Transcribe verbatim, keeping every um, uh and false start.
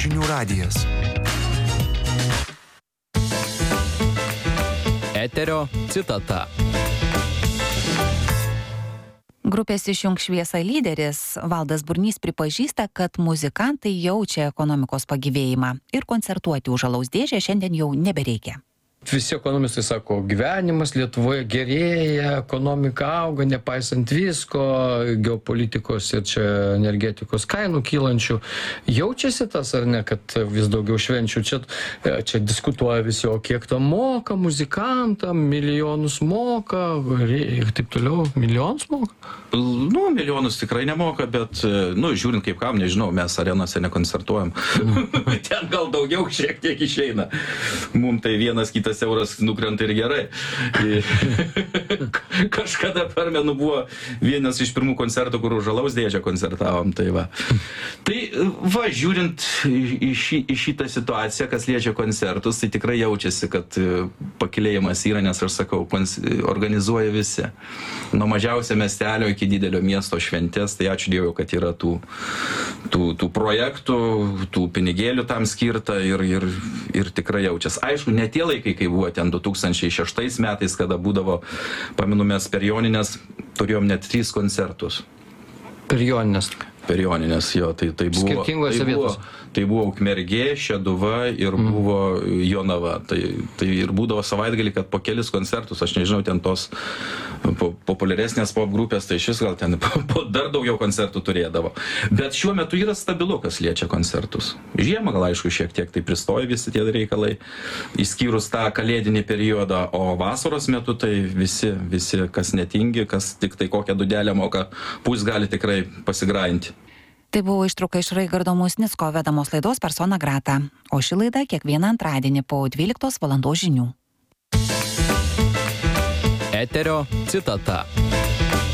Žinių radijas. Eterio citata. Grupės Išjunk šviesą lyderis Valdas Burnys pripažįsta, kad muzikantai jaučia ekonomikos pagyvėjimą ir koncertuoti už alaus dėžę šiandien jau nebereikia. Visi ekonomistai sako, gyvenimas Lietuvoje gerėja, ekonomika auga, nepaisant visko, geopolitikos ir čia energetikos kainų kylančių. Jaučiasi tas ar ne, kad vis daugiau švenčių? Čia, čia diskutuoja visi, o kiek to moka muzikantam, milijonus moka ir taip toliau, milijonus moka? Nu, milijonus tikrai nemoka, bet, nu, žiūrint kaip kam, nežinau, mes arenose nekoncertuojam. Ten gal daugiau šiek tiek išeina. Mums tai vienas kitas euras nukrenta ir gerai. Kažkada permenu buvo vienas iš pirmų koncertų, kur už alaus dėžę koncertavom. Tai va, tai, va žiūrint į, šį, į šitą situaciją, kas liečia koncertus, tai tikrai jaučiasi, kad pakilėjimas yra, nes aš sakau, organizuoja visi. Nuo mažiausio miestelio iki didelio miesto šventės, tai ačiū Dievui, kad yra tų, tų, tų projektų, tų pinigėlių tam skirta ir, ir, ir tikrai jaučiasi. Aišku, ne tie laikai, kai buvo ten du tūkstančiai šeštais metais, kada būdavo, pamenu, mes per Jonines turėjom net tris koncertus. Per Jonines. Per Jonines, jo, tai, tai buvo... Skirtingose tai buvo, vietose. Tai buvo Ukmergė, Šeduva ir mm. buvo Jonava. Tai, tai ir būdavo savaitgalį, kad po kelis koncertus, aš nežinau, ten tos po, populiaresnės pop grupės, tai šis gal ten po, po dar daugiau koncertų turėdavo. Bet šiuo metu yra stabilu, kas liečia koncertus. Žiemą gal aišku šiek tiek tai pristoja visi tie reikalai, išskyrus tą kalėdinį periodą, o vasaros metu tai visi, visi kas netingi, kas tik tai kokią dudelę moka, pus gali tikrai pasigrainti. Tai buvo ištrauka iš Raigardo Musnicko vedamos laidos Persona Grata, o ši laida kiekvieną antradienį po dvyliktos valandos žinių. Eterio citata.